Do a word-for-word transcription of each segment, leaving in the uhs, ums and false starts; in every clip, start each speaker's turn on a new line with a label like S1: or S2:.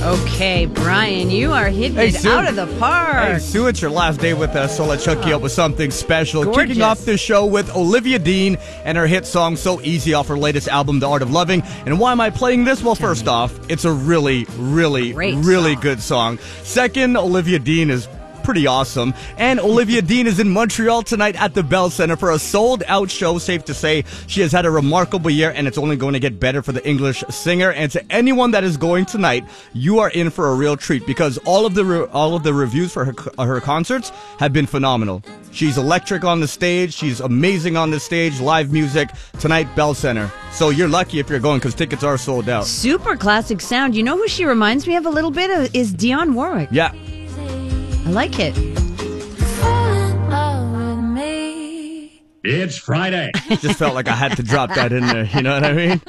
S1: Okay, Brian, you are hitting
S2: Hey,
S1: it
S2: Sue.
S1: out of the park.
S2: Hey, Sue, it's your last day with us, so let's hook you up with something special.
S1: Gorgeous.
S2: Kicking off the show with Olivia Dean and her hit song So Easy off her latest album, The Art of Loving. And why am I playing this? Well, first off, it's a really, really,
S1: Great
S2: really
S1: song.
S2: good song. Second, Olivia Dean is pretty awesome. And Olivia Dean is in Montreal tonight at the Bell Center for a sold-out show. Safe to say she has had a remarkable year, and it's only going to get better for the English singer. And to anyone that is going tonight, you are in for a real treat because all of the re- all of the reviews for her her concerts have been phenomenal. She's electric on the stage. She's amazing on the stage. Live music tonight, Bell Center. So you're lucky if you're going because tickets are sold out.
S1: Super classic sound. You know who she reminds me of a little bit of is Dionne Warwick.
S2: Yeah.
S1: I like it.
S3: It's Friday.
S2: Just felt like I had to drop that in there. You know what I mean?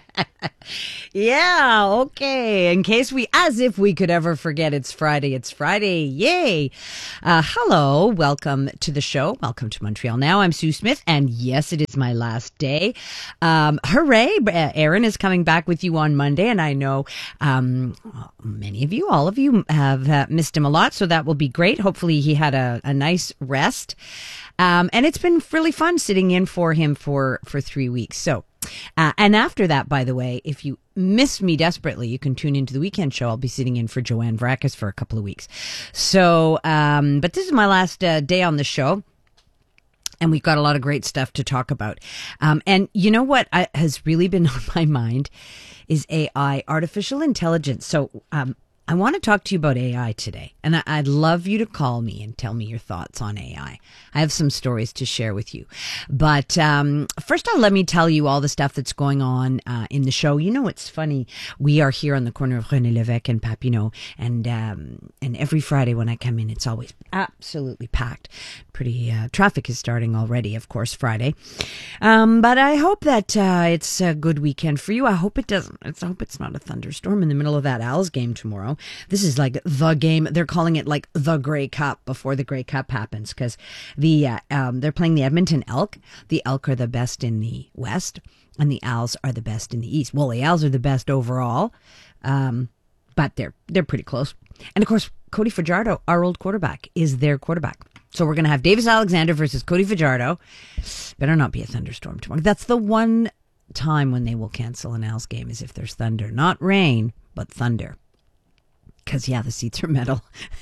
S1: Yeah, okay. In case we, as if we could ever forget, it's Friday. It's Friday. Yay. Uh, hello. Welcome to the show. Welcome to Montreal Now. I'm Sue Smith, and yes, it is my last day. Um, hooray. Aaron is coming back with you on Monday, and I know um, many of you, all of you, have uh, missed him a lot, so that will be great. Hopefully he had a, a nice rest. Um, and it's been really fun sitting in for him for, for three weeks. So, uh, and after that, by the way, if you miss me desperately, you can tune into the weekend show. I'll be sitting in for Joanne Vrakis for a couple of weeks. So, um, but this is my last uh, day on the show. And we've got a lot of great stuff to talk about. Um, and you know what I, has really been on my mind is A I, artificial intelligence. So, um, I want to talk to you about A I today, and I'd love you to call me and tell me your thoughts on A I. I have some stories to share with you. But um, first all, let me tell you all the stuff that's going on uh, in the show. You know, it's funny. We are here on the corner of René Lévesque and Papineau, and um, and every Friday when I come in, it's always absolutely packed. Pretty uh, traffic is starting already, of course, Friday. Um, but I hope that uh, it's a good weekend for you. I hope it doesn't. I hope it's not a thunderstorm in the middle of that Als game tomorrow. This is like the game. They're calling it like the Grey Cup before the Grey Cup happens because the uh, um, they're playing the Edmonton Elk. The Elk are the best in the West, and the Als are the best in the East. Well, the Als are the best overall, um, but they're they're pretty close. And of course, Cody Fajardo, our old quarterback, is their quarterback. So we're going to have Davis Alexander versus Cody Fajardo. Better not be a thunderstorm tomorrow. That's the one time when they will cancel an Als game is if there's thunder. Not rain, but thunder. Because, yeah, the seats are metal.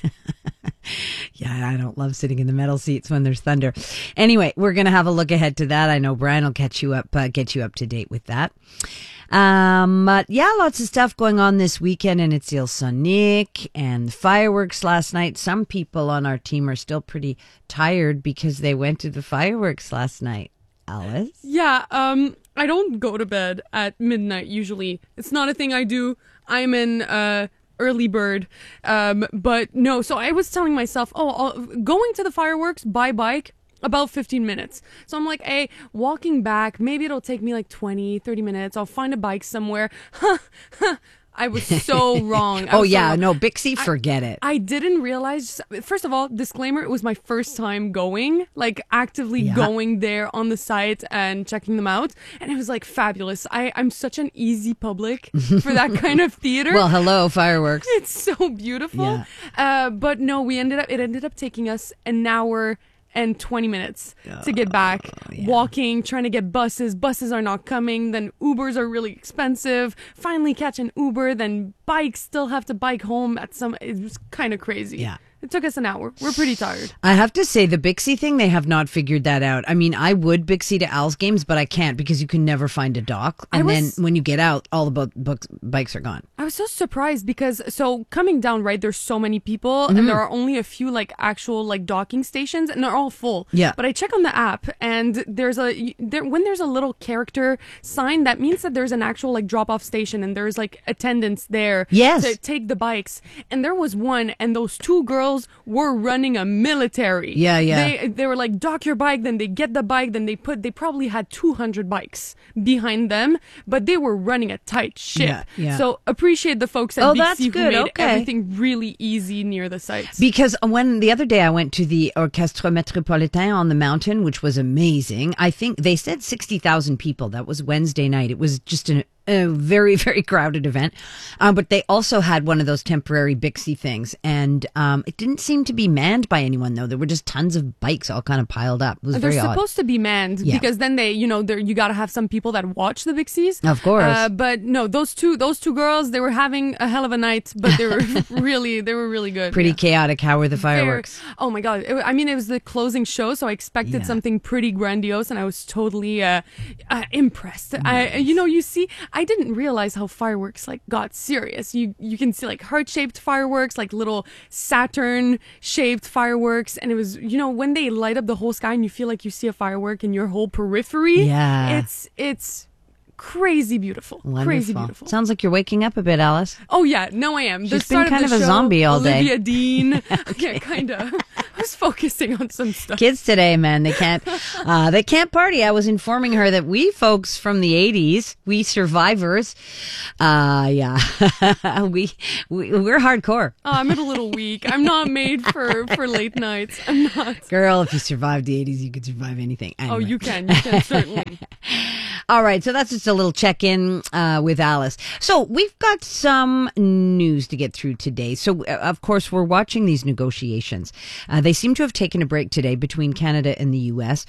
S1: Yeah, I don't love sitting in the metal seats when there's thunder. Anyway, we're going to have a look ahead to that. I know Brian will catch you up, uh, get you up to date with that. Um, but yeah, lots of stuff going on this weekend, and it's Il Sonic and the fireworks last night. Some people on our team are still pretty tired because they went to the fireworks last night. Alice?
S4: Yeah, um, I don't go to bed at midnight usually. It's not a thing I do. I'm an uh, early bird. Um, but no, so I was telling myself, oh, I'll, going to the fireworks by bike, about fifteen minutes. So I'm like, hey, walking back, maybe it'll take me like twenty, thirty minutes. I'll find a bike somewhere. Huh, huh. I was so wrong. I
S1: Oh,
S4: was so
S1: yeah.
S4: wrong.
S1: No, Bixie,
S4: I-
S1: forget it.
S4: I didn't realize, first of all, disclaimer, it was my first time going, like actively
S1: Yeah.
S4: going there on the site and checking them out. And it was like fabulous. I, I'm such an easy public for that kind of theater.
S1: Well, hello, fireworks.
S4: It's so beautiful.
S1: Yeah.
S4: Uh, but no, we ended up, it ended up taking us an hour and twenty minutes to get back,
S1: yeah.
S4: walking, trying to get buses. Buses are not coming. Then Ubers are really expensive. Finally catch an Uber. Then bikes still have to bike home at some, it was kind of crazy.
S1: Yeah.
S4: It took us an hour. We're pretty tired.
S1: I have to say, the Bixie thing, they have not figured that out. I mean, I would Bixie to Al's games, but I can't because you can never find a dock.
S4: I
S1: And
S4: was-
S1: then when you get out, all the bu- books, bikes are gone.
S4: I was so surprised because, so coming down, right, there's so many people
S1: Mm-hmm.
S4: and there are only a few like actual like docking stations and they're all full.
S1: Yeah.
S4: But I check on the app and there's a, there, when there's a little character sign, that means that there's an actual like drop off station and there's like attendants there
S1: Yes.
S4: to take the bikes. And there was one and those two girls were running a military.
S1: Yeah, yeah.
S4: They, they were like, dock your bike, then they get the bike, then they put, they probably had two hundred bikes behind them, but they were running a tight ship.
S1: Yeah, yeah.
S4: So appreciate the folks at
S1: Oh,
S4: Bixi
S1: that's
S4: who
S1: good,
S4: made
S1: okay.
S4: everything really easy near the sites.
S1: Because when the other day I went to the Orchestre Metropolitain on the mountain, which was amazing. I think they said sixty thousand people. That was Wednesday night. It was just an a very, very crowded event. Um, but they also had one of those temporary Bixie things. And um, it didn't seem to be manned by anyone, though. There were just tons of bikes all kind of piled up. It was
S4: They're
S1: very odd.
S4: supposed to be manned
S1: Yeah.
S4: because then they, you know, there you got to have some people that watch the Bixies.
S1: Of course.
S4: Uh, but no, those two, those two girls, they were having a hell of a night, but they were really, they were really good.
S1: Pretty
S4: Yeah.
S1: chaotic. How were the
S4: They're-
S1: fireworks?
S4: Oh my god! It, wa- I mean, it was the closing show, so I expected
S1: Yeah.
S4: something pretty grandiose, and I was totally uh, uh, impressed. I, you know, you see, I didn't realize how fireworks like got serious. You you can see like heart shaped fireworks, like little Saturn shaped fireworks, and it was, you know, when they light up the whole sky and you feel like you see a firework in your whole periphery.
S1: Yeah.
S4: it's it's crazy beautiful,
S1: Wonderful.
S4: crazy beautiful.
S1: Sounds like you're waking up a bit, Alice.
S4: Oh yeah, no, I am. The
S1: She's been
S4: start
S1: kind
S4: of
S1: of
S4: the
S1: a
S4: show,
S1: zombie all day.
S4: Olivia Dean. Yeah, kind of. I was focusing on some stuff.
S1: Kids today, man, they can't, uh, they can't party. I was informing her that we folks from the eighties, we survivors, uh, yeah, we, we, we're hardcore.
S4: Oh, I'm a little weak. I'm not made for, for late nights. I'm not.
S1: Girl, if you survived the eighties, you could survive anything.
S4: Oh,
S1: Anyway.
S4: you can. You can, certainly.
S1: All right, so that's just a little check-in uh, with Alice. So we've got some news to get through today. So, uh, of course, we're watching these negotiations. Uh, they seem to have taken a break today between Canada and the U S.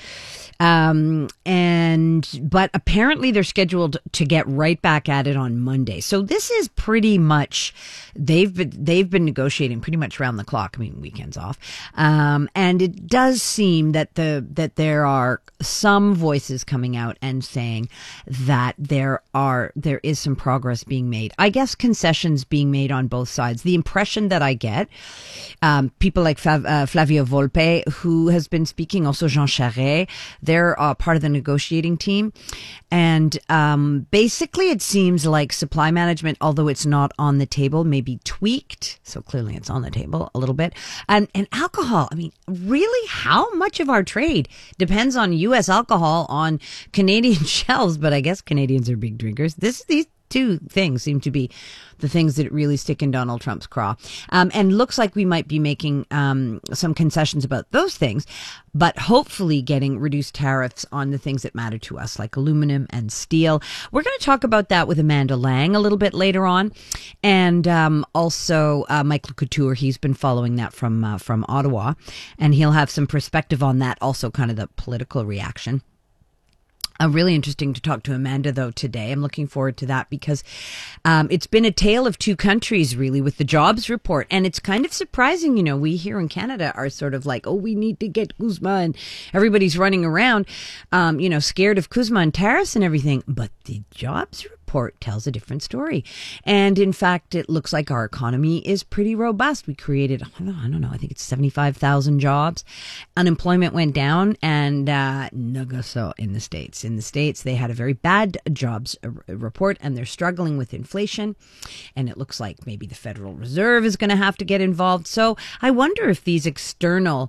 S1: Um, and but apparently they're scheduled to get right back at it on Monday. So this is pretty much they've been they've been negotiating pretty much around the clock. I mean, weekends off. Um, and it does seem that the that there are some voices coming out and saying that there are there is some progress being made. I guess concessions being made on both sides. The impression that I get, um, people like Flav, uh, Flavio Volpe, who has been speaking, also Jean Charest, they're uh, part of the negotiating team. And um, basically it seems like supply management, although it's not on the table, may be tweaked. So clearly it's on the table a little bit. And, and alcohol, I mean, really, how much of our trade depends on U S alcohol on Canadian shelves? But I guess Canadians are big drinkers. This These two things seem to be the things that really stick in Donald Trump's craw. Um, and looks like we might be making um, some concessions about those things, but hopefully getting reduced tariffs on the things that matter to us, like aluminum and steel. We're going to talk about that with Amanda Lang a little bit later on. And um, also uh, Michael Couture, he's been following that from, uh, from Ottawa, and he'll have some perspective on that, also kind of the political reaction. Uh, really interesting to talk to Amanda, though, today. I'm looking forward to that because um, it's been a tale of two countries, really, with the jobs report. And it's kind of surprising, you know, we here in Canada are sort of like, oh, we need to get CUSMA, and everybody's running around, um, you know, scared of CUSMA and tariffs and everything. But the jobs report tells a different story. And in fact, it looks like our economy is pretty robust. We created, I don't know, I, don't know, I think it's seventy-five thousand jobs. Unemployment went down, and uh, so in the States. In the States, they had a very bad jobs report, and they're struggling with inflation. And it looks like maybe the Federal Reserve is going to have to get involved. So I wonder if these external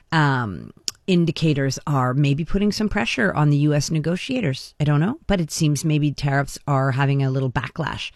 S1: um, indicators are maybe putting some pressure on the U S negotiators. I don't know, but it seems maybe tariffs are having a little backlash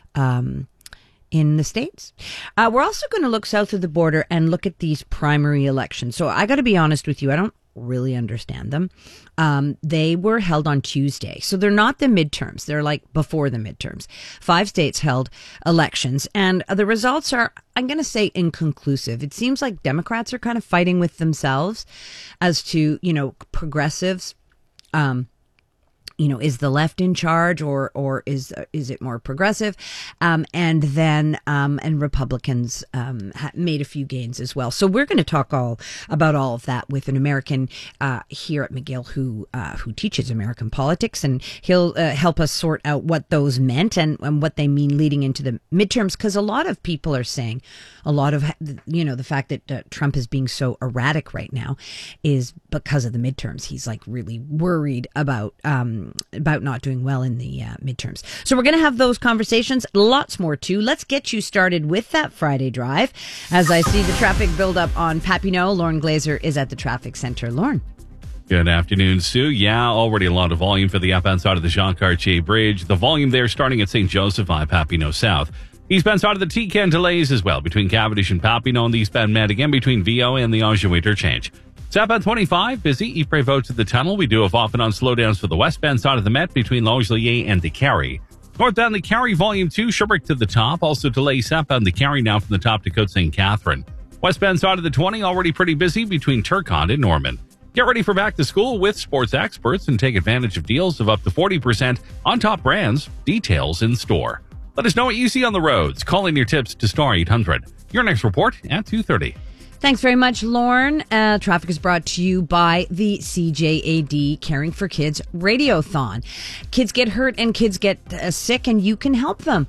S1: um, in the States. Uh, we're also going to look south of the border and look at these primary elections. So I got to be honest with you, I don't really understand them. Um, they were held on Tuesday. So they're not the midterms. They're like before the midterms. Five states held elections, and the results are, I'm going to say, inconclusive. It seems like Democrats are kind of fighting with themselves as to, you know, progressives, um, you know, is the left in charge, or or is is it more progressive? Um, and then um, and Republicans um, ha- made a few gains as well. So we're going to talk all about all of that with an American uh, here at McGill who uh, who teaches American politics, and he'll uh, help us sort out what those meant and, and what they mean leading into the midterms. Because a lot of people are saying, a lot of you know the fact that uh, Trump is being so erratic right now is because of the midterms. He's like really worried about. Um, about not doing well in the uh, midterms. So we're going to have those conversations, lots more too. Let's get you started with that Friday drive. As I see the traffic build up on Papineau, Lauren Glazer is at the traffic center. Lauren.
S3: Good afternoon, Sue. Yeah, already a lot of volume for the up-end side of the Jean Cartier Bridge. The volume there starting at Saint Joseph by Papineau South. Eastbound side of the T C A N delays as well between Cavendish and Papineau, and the eastbound Met again between V O and the Anjou interchange. Southbound twenty-five, busy. Ypres Vote to the tunnel. We do have off and on slowdowns for the westbound side of the Met between Langelier and the Carry. Northbound the Carry Volume two, Sherbrooke to the top. Also delays southbound the Carry now from the top to Côte Saint Catherine. Westbound side of the twenty, already pretty busy between Turcotte and Norman. Get ready for back to school with sports experts and take advantage of deals of up to forty percent on top brands. Details in store. Let us know what you see on the roads. Call in your tips to Star eight hundred. Your next report at two thirty.
S1: Thanks very much, Lauren. Uh, traffic is brought to you by the C J A D Caring for Kids Radiothon. Kids get hurt and kids get uh, sick, and you can help them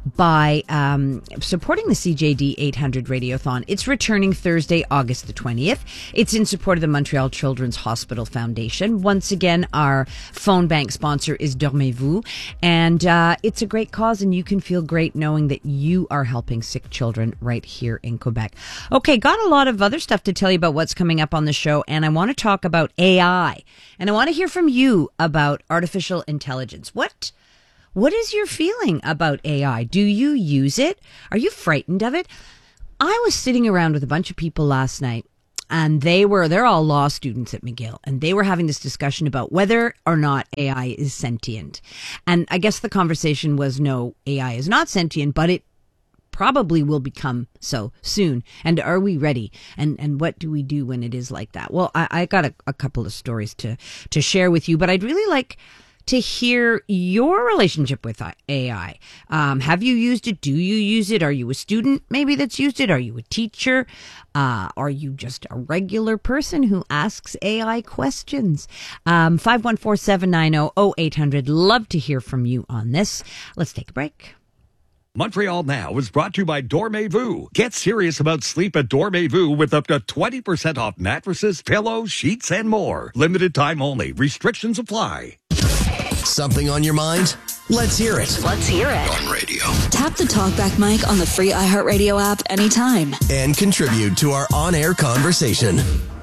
S1: by um, supporting the C J A D eight hundred Radiothon. It's returning Thursday, August the twentieth. It's in support of the Montreal Children's Hospital Foundation. Once again, our phone bank sponsor is Dormez-vous, and uh, it's a great cause, and you can feel great knowing that you are helping sick children right here in Quebec. Okay, got a lot of other stuff to tell you about what's coming up on the show, and I want to talk about A I, and I want to hear from you about artificial intelligence. What what is your feeling about A I? Do you use it? Are you frightened of it? I was sitting around with a bunch of people last night, and they were they're all law students at McGill, and they were having this discussion about whether or not A I is sentient. And I guess the conversation was, no, A I is not sentient, but it probably will become so soon. And are we ready? And and what do we do when it is like that? Well, I, I got a, a couple of stories to to share with you, but I'd really like to hear your relationship with A I. Um, have you used it? Do you use it? Are you a student maybe that's used it? Are you a teacher? Uh, are you just a regular person who asks A I questions? Um, five one four, seven nine zero, zero eight hundred. Love to hear from you on this. Let's take a break.
S5: Montreal Now is brought to you by Dormez-vous. Get serious about sleep at Dormez-vous with up to twenty percent off mattresses, pillows, sheets, and more. Limited time only. Restrictions apply.
S6: Something on your mind? Let's hear it.
S7: Let's hear it.
S6: On radio.
S7: Tap the TalkBack mic on the free iHeartRadio app anytime.
S6: And contribute to our on-air conversation.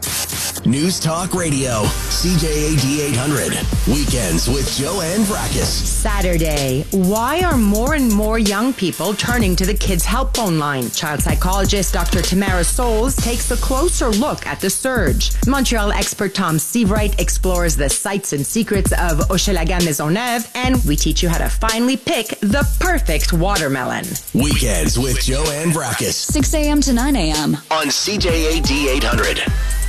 S6: News Talk Radio, C J A D eight hundred. Weekends with Joanne Vrackus.
S8: Saturday. Why are more and more young people turning to the Kids Help Phone line? Child psychologist Doctor Tamara Souls takes a closer look at the surge. Montreal expert Tom Seavright explores the sights and secrets of Hochelaga Maisonneuve, and we teach you how to finally pick the perfect watermelon.
S6: Weekends with Joanne Vrackus.
S7: six a.m. to nine a.m.
S6: on C J A D eight hundred.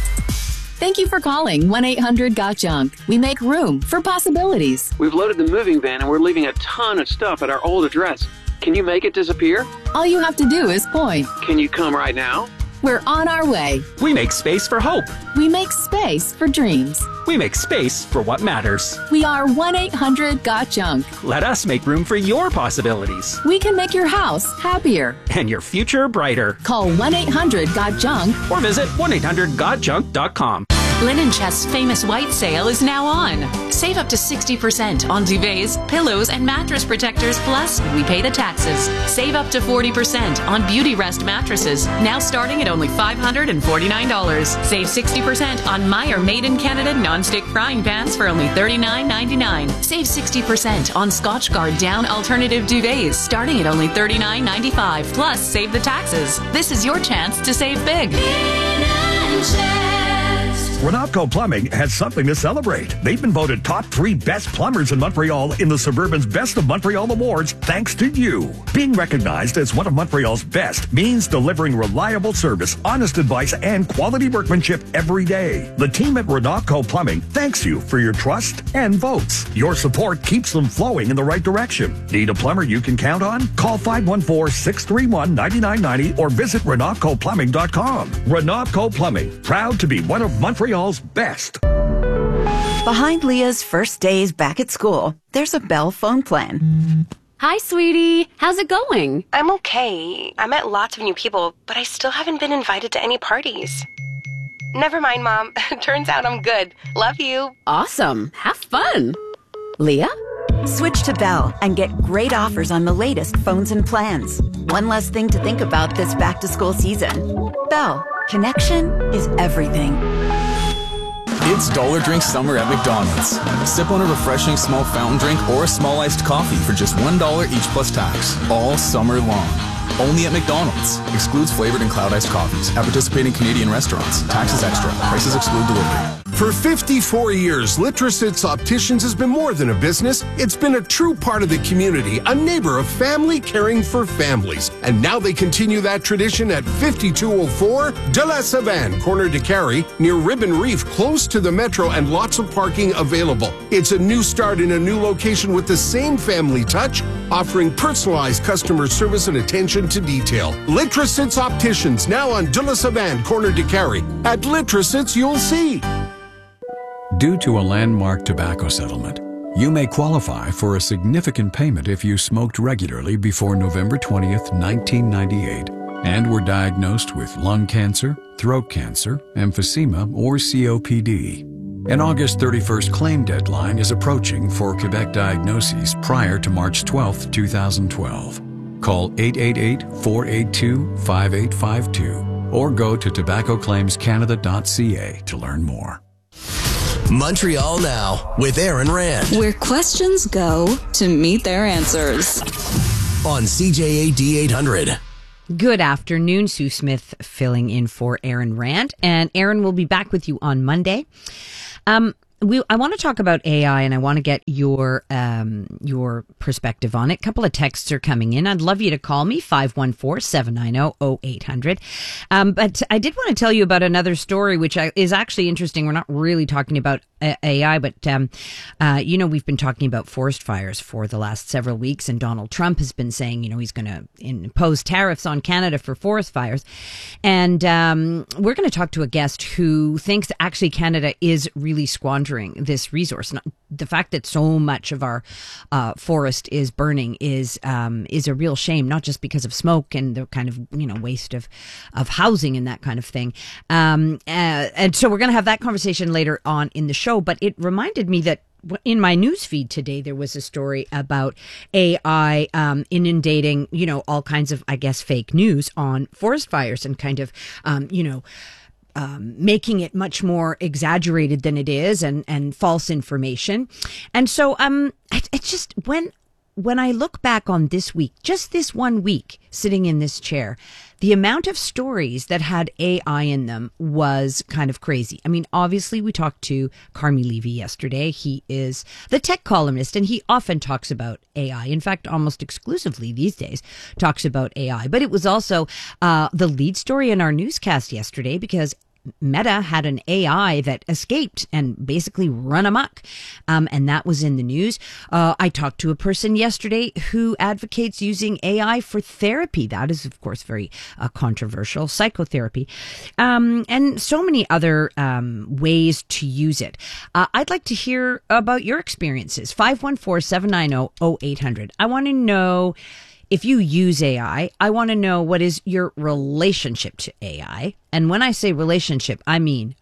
S9: Thank you for calling one eight hundred got junk. We make room for possibilities.
S10: We've loaded the moving van and we're leaving a ton of stuff at our old address. Can you make it disappear?
S9: All you have to do is point.
S10: Can you come right now?
S9: We're on our way.
S11: We make space for hope.
S9: We make space for dreams.
S11: We make space for what matters.
S9: We are one eight hundred got junk.
S11: Let us make room for your possibilities.
S9: We can make your house happier.
S11: And your future brighter.
S9: Call one eight hundred got junk.
S11: Or visit one eight hundred got junk dot com.
S12: Linen Chest's famous white sale is now on. Save up to sixty percent on duvets, pillows, and mattress protectors, plus we pay the taxes. Save up to forty percent on Beauty Rest mattresses, now starting at only five hundred forty-nine dollars. Save sixty percent on Meyer Made in Canada non-stick frying pans for only thirty-nine ninety-nine. Save sixty percent on Scotchgard down alternative duvets, starting at only thirty-nine ninety-five, plus save the taxes. This is your chance to save big. Linen Chest.
S5: Renatco Plumbing has something to celebrate. They've been voted top three best plumbers in Montreal in the Suburban's Best of Montreal Awards thanks to you. Being recognized as one of Montreal's best means delivering reliable service, honest advice, and quality workmanship every day. The team at Renatco Plumbing thanks you for your trust and votes. Your support keeps them flowing in the right direction. Need a plumber you can count on? Call five one four, six three one, nine nine nine zero or visit renatco plumbing dot com. Renatco Plumbing, proud to be one of Montreal's best.
S13: Behind Leah's first days back at school, there's a Bell phone plan.
S14: Hi, sweetie. How's it going?
S15: I'm okay. I met lots of new people, but I still haven't been invited to any parties. Never mind, Mom. Turns out I'm good. Love you.
S14: Awesome. Have fun. Leah?
S13: Switch to Bell and get great offers on the latest phones and plans. One less thing to think about this back-to-school season. Bell. Connection is everything.
S16: It's Dollar Drink Summer at McDonald's. Sip on a refreshing small fountain drink or a small iced coffee for just one dollar each plus tax, all summer long. Only at McDonald's. Excludes flavored and cloud iced coffees at participating Canadian restaurants. Taxes extra. Prices exclude delivery.
S17: For fifty-four years, Litrasitz Opticians has been more than a business. It's been a true part of the community, a neighbor of family caring for families. And now they continue that tradition at fifty-two oh four De La Savane, corner de Carey, near Ribbon Reef, close to the metro and lots of parking available. It's a new start in a new location with the same family touch, offering personalized customer service and attention to detail. Litrasitz Opticians, now on De La Savane, corner de Carey. At Litrasitz, you'll see.
S18: Due to a landmark tobacco settlement, you may qualify for a significant payment if you smoked regularly before November twentieth, nineteen ninety-eight, and were diagnosed with lung cancer, throat cancer, emphysema, or C O P D. An August thirty-first claim deadline is approaching for Quebec diagnoses prior to March twelfth, twenty twelve. Call eight eight eight, four eight two, five eight five two or go to tobacco claims canada dot c a to learn more.
S6: Montreal Now with Aaron Rand.
S7: Where questions go to meet their answers.
S6: On C J A D eight hundred.
S1: Good afternoon. Sue Smith filling in for Aaron Rand. And Aaron will be back with you on Monday. Um, we, I want to talk about A I, and I want to get your um, your perspective on it. A couple of texts are coming in. I'd love you to call me, five one four, seven nine zero, zero eight hundred. Um, but I did want to tell you about another story, which is actually interesting. We're not really talking about A I, but, um, uh, you know, we've been talking about forest fires for the last several weeks, and Donald Trump has been saying, you know, he's going to impose tariffs on Canada for forest fires. And um, we're going to talk to a guest who thinks actually Canada is really squandering this resource. Not, the fact that so much of our uh, forest is burning is um, is a real shame, not just because of smoke and the kind of, you know, waste of, of housing and that kind of thing. Um, uh, and so we're going to have that conversation later on in the show. But it reminded me that in my news feed today, there was a story about A I um, inundating, you know, all kinds of, I guess, fake news on forest fires and kind of, um, you know, Um, making it much more exaggerated than it is, and, and false information. And so um, it, it's just when when I look back on this week, just this one week sitting in this chair, the amount of stories that had A I in them was kind of crazy. I mean, obviously, we talked to Carmi Levy yesterday. He is the tech columnist, and he often talks about A I. In fact, almost exclusively these days talks about A I. But it was also uh, the lead story in our newscast yesterday, because Meta had an A I that escaped and basically run amok. Um, and that was in the news. Uh, I talked to a person yesterday who advocates using A I for therapy. That is, of course, very uh, controversial. Psychotherapy. Um, and so many other um, ways to use it. Uh, I'd like to hear about your experiences. five one four, seven nine zero, zero eight hundred. I want to know, if you use A I, I want to know, what is your relationship to A I? And when I say relationship, I mean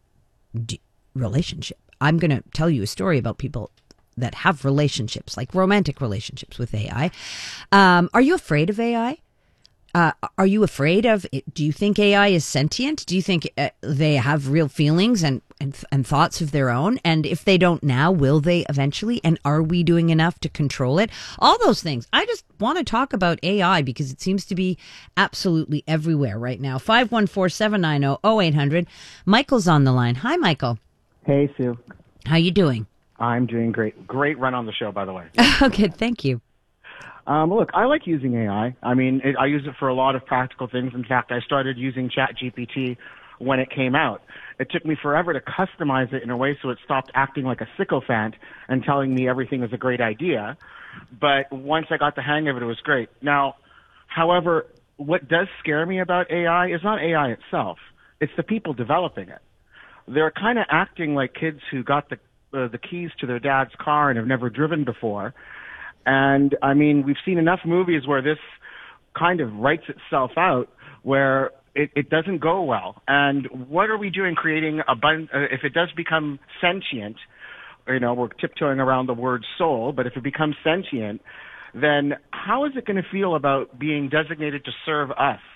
S1: d- relationship. I'm going to tell you a story about people that have relationships, like romantic relationships with A I. Um, are you afraid of A I? Uh, are you afraid of it? Do you think A I is sentient? Do you think uh, they have real feelings and, and and thoughts of their own? And if they don't now, will they eventually? And are we doing enough to control it? All those things. I just want to talk about A I because it seems to be absolutely everywhere right now. five one four, seven nine zero, zero eight hundred. Michael's on the line. Hi, Michael.
S19: Hey, Sue.
S1: How you doing?
S19: I'm doing great. Great run on the show, by the way.
S1: Okay, thank you.
S19: Um, look, I like using A I. I mean, it, I use it for a lot of practical things. In fact, I started using ChatGPT when it came out. It took me forever to customize it in a way so it stopped acting like a sycophant and telling me everything is a great idea. But once I got the hang of it, it was great. Now, however, what does scare me about A I is not A I itself. It's the people developing it. They're kind of acting like kids who got the uh, the keys to their dad's car and have never driven before. And, I mean, we've seen enough movies where this kind of writes itself out, where it, it doesn't go well. And what are we doing creating a bun- uh, if it does become sentient, you know, we're tiptoeing around the word soul, but if it becomes sentient, then how is it going to feel about being designated to serve us?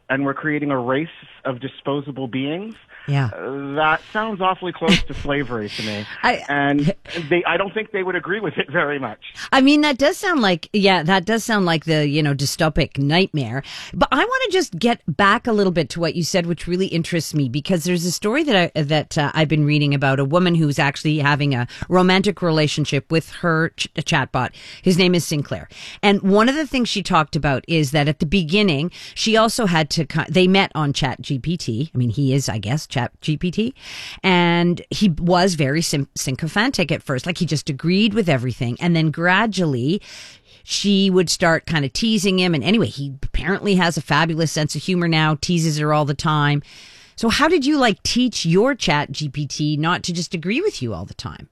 S19: and we're creating a race of disposable beings.
S1: Yeah.
S19: Uh, that sounds awfully close to slavery to me.
S1: I,
S19: and they, I don't think they would agree with it very much.
S1: I mean, that does sound like, yeah, that does sound like the, you know, dystopic nightmare. But I want to just get back a little bit to what you said, which really interests me, because there's a story that I, that uh, I've been reading about a woman who's actually having a romantic relationship with her ch- chatbot. His name is Sinclair. And one of the things she talked about is that at the beginning, she also had to, they met on Chat G P T. I mean, he is, I guess, Chat G P T, and he was very sim- sycophantic at first, like he just agreed with everything, and then gradually she would start kind of teasing him, and anyway, he apparently has a fabulous sense of humor now, teases her all the time. So how did you like teach your Chat G P T not to just agree with you all the time?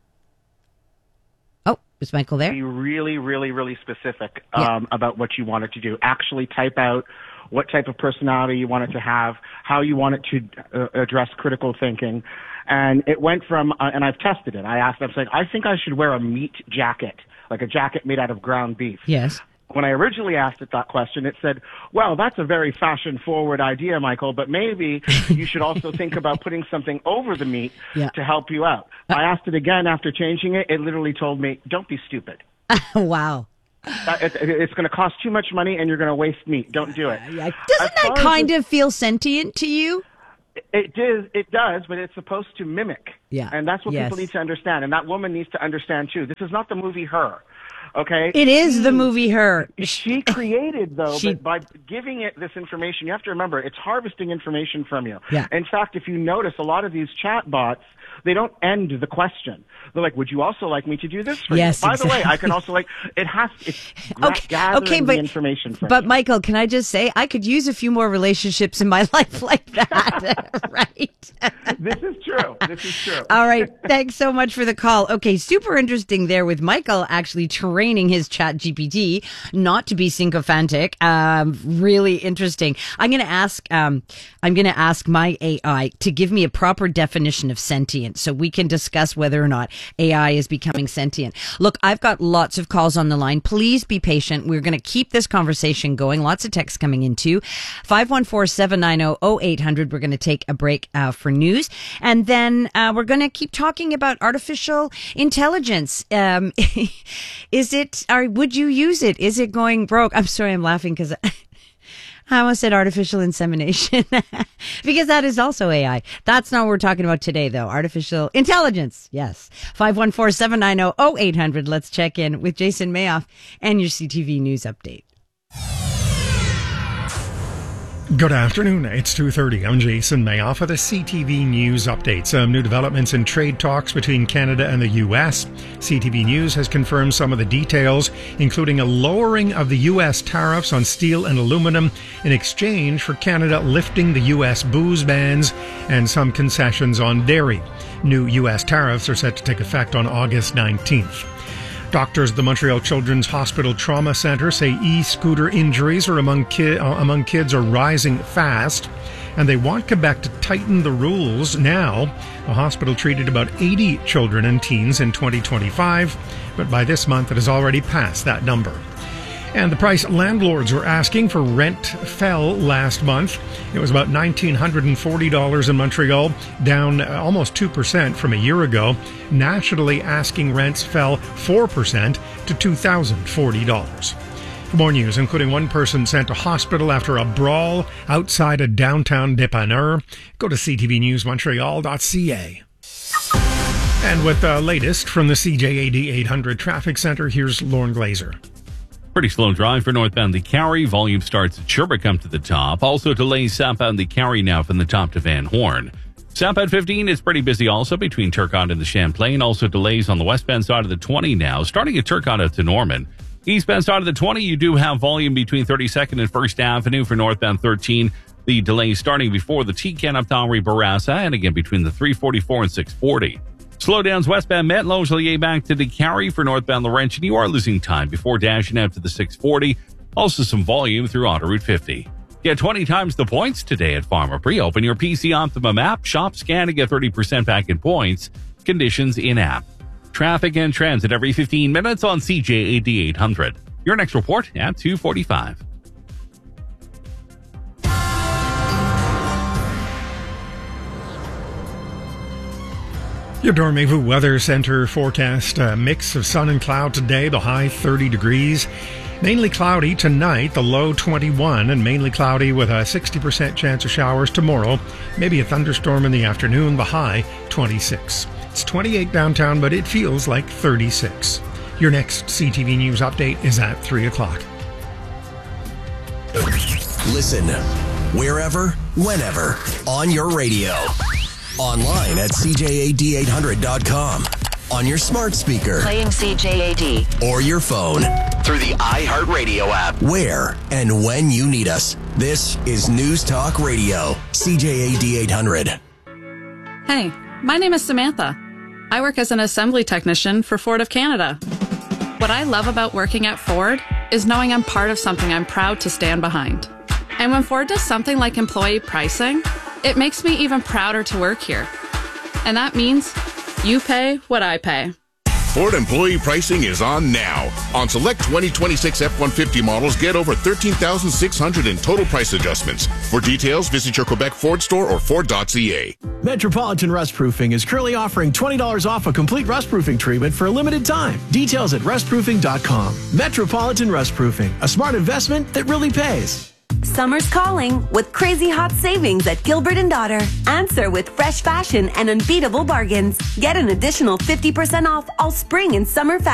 S1: Oh, is Michael there?
S19: Be really, really, really specific
S1: Yeah.
S19: um, about what you want it to do. Actually type out what type of personality you want it to have, how you want it to uh, address critical thinking. And it went from, uh, and I've tested it. I asked, I was like, I think I should wear a meat jacket, like a jacket made out of ground beef.
S1: Yes.
S19: When I originally asked it that question, it said, well, that's a very fashion-forward idea, Michael, but maybe you should also think about putting something over the meat
S1: Yeah.
S19: to help you out. I asked it again after changing it. It literally told me, don't be stupid.
S1: Wow.
S19: Uh, it, it, it's going to cost too much money and you're going to waste meat. Don't do it.
S1: Yeah. Doesn't that kind of feel sentient to you?
S19: It does, it does, but it's supposed to mimic.
S1: Yeah.
S19: And that's what
S1: Yes.
S19: people need to understand. And that woman needs to understand, too. This is not the movie Her, okay?
S1: It is
S19: She-
S1: the movie Her.
S19: She created, though,
S1: She-
S19: that by giving it this information, you have to remember, it's harvesting information from you.
S1: Yeah.
S19: In fact, if you notice, a lot of these chat bots, they don't end the question. They're like, would you also like me to do this for
S1: Yes,
S19: you? By the way, I
S1: exactly.
S19: can also like, it has, it's gra-
S1: Okay,
S19: gathering
S1: okay,
S19: the
S1: but
S19: information from
S1: but
S19: you.
S1: Michael, can I just say I could use a few more relationships in my life like that, right?
S19: This is true. This is true.
S1: All right, thanks so much for the call. Okay, super interesting there with Michael actually training his Chat G P T not to be sycophantic. Um, really interesting. I'm going to ask, um, I'm going to ask my A I to give me a proper definition of sentient, so we can discuss whether or not A I is becoming sentient. Look, I've got lots of calls on the line. Please be patient. We're going to keep this conversation going. Lots of texts coming in too. five one four, seven nine zero, zero eight hundred. We're going to take a break uh, for news. And then uh, we're going to keep talking about artificial intelligence. Um, is it, or would you use it? Is it going broke? I'm sorry, I'm laughing because I almost said artificial insemination because that is also A I. That's not what we're talking about today, though. Artificial intelligence. Yes. five one four, seven nine zero, zero eight hundred. Let's check in with Jason Mayoff and your C T V News update.
S20: Good afternoon. It's two thirty. I'm Jason Mayoff with a C T V News update. Some new developments in trade talks between Canada and the U S. C T V News has confirmed some of the details, including a lowering of the U S tariffs on steel and aluminum in exchange for Canada lifting the U S booze bans and some concessions on dairy. New U S tariffs are set to take effect on August nineteenth. Doctors at the Montreal Children's Hospital Trauma Centre say e-scooter injuries are among, ki- uh, among kids are rising fast, and they want Quebec to tighten the rules now. The hospital treated about eighty children and teens in twenty twenty-five, but by this month it has already passed that number. And the price landlords were asking for rent fell last month. It was about one thousand nine hundred forty dollars in Montreal, down almost two percent from a year ago. Nationally, asking rents fell four percent to two thousand forty dollars. For more news, including one person sent to hospital after a brawl outside a downtown dépanneur, go to c t v news montreal dot c a. And with the latest from the C J A D eight hundred Traffic Center, here's Lauren Glazer.
S3: Pretty slow drive for northbound the Carry. Volume starts at Sherbrooke up to the top. Also delays southbound the Carry now from the top to Van Horn. Southbound fifteen is pretty busy also between Turcotte and the Champlain. Also delays on the westbound side of the twenty now, starting at Turcotte up to Norman. Eastbound side of the twenty, you do have volume between thirty-second and First Avenue for northbound thirteen. The delays starting before the T-Can up to Henri Bourassa, and again between the three forty-four and six forty. Slowdowns westbound Metlo, Joliet back to the Carry for northbound Laurentian. You are losing time before dashing out to the six forty. Also some volume through Autoroute fifty. Get twenty times the points today at Pharmaprix. Open your P C Optimum app, shop, scan, and get thirty percent back in points. Conditions in-app. Traffic and transit every fifteen minutes on C J A D eight hundred. Your next report at two forty-five.
S20: Your Dormevu Weather Center forecast, a mix of sun and cloud today, the high thirty degrees. Mainly cloudy tonight, the low twenty-one, and mainly cloudy with a sixty percent chance of showers tomorrow. Maybe a thunderstorm in the afternoon, the high twenty-six. It's twenty-eight downtown, but it feels like thirty-six. Your next C T V News update is at three o'clock.
S6: Listen wherever, whenever, on your radio. Online at C J A D eight hundred dot com. On your smart speaker.
S21: Playing C J A D.
S6: Or your phone. Through the iHeartRadio app. Where and when you need us. This is News Talk Radio. C J A D eight hundred.
S22: Hey, my name is Samantha. I work as an assembly technician for Ford of Canada. What I love about working at Ford is knowing I'm part of something I'm proud to stand behind. And when Ford does something like employee pricing, it makes me even prouder to work here. And that means you pay what I pay.
S23: Ford employee pricing is on now. On select twenty twenty-six F one fifty models, get over thirteen thousand six hundred in total price adjustments. For details, visit your Quebec Ford store or Ford dot C A.
S24: Metropolitan Rust Proofing is currently offering twenty dollars off a complete rust proofing treatment for a limited time. Details at rust proofing dot com. Metropolitan Rust Proofing, a smart investment that really pays.
S25: Summer's calling with crazy hot savings at Gilbert and Daughter. Answer with fresh fashion and unbeatable bargains. Get an additional fifty percent off all spring and summer fashion.